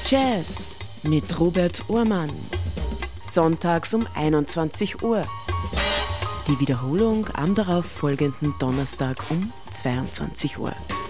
Jazz mit Robert Uhrmann. Sonntags um 21 Uhr. Die Wiederholung am darauf folgenden Donnerstag um 22 Uhr.